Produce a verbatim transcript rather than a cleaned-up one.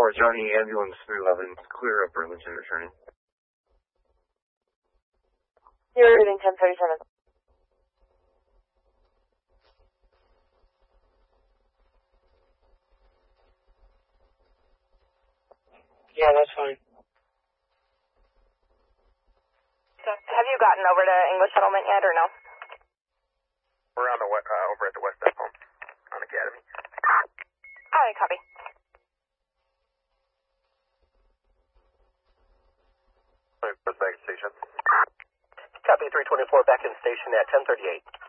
four, Johnny, ambulance three eleven, clear of Burlington returning. You're reading ten thirty-seven. Yeah, that's fine. So, have you gotten over to English Settlement yet, or no? We're on the uh, over at the West Depot on Academy. Alright, copy. Back station. Copy three twenty-four, back in station at ten thirty-eight.